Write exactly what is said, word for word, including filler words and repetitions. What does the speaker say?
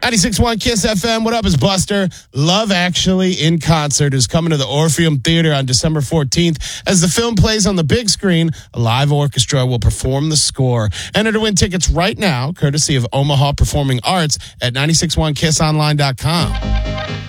ninety-six point one Kiss F M. What up, is Buster? Love Actually in concert is coming to the Orpheum Theater on December fourteenth. As the film plays on the big screen, a live orchestra will perform the score. Enter to win tickets right now, courtesy of Omaha Performing Arts at nine six one kiss online dot com.